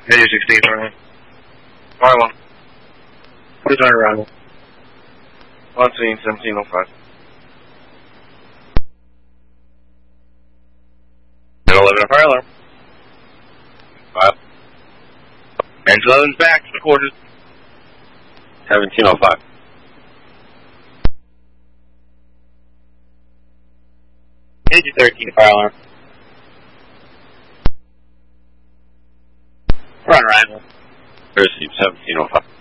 Maybe 16th arrival. Marlon. Who's on arrival? On scene, 1705. 11 fire alarm. 5. Engine 11's back to the quarters. 1705. Engine 13 fire alarm. We're on arrival. Receive 1705.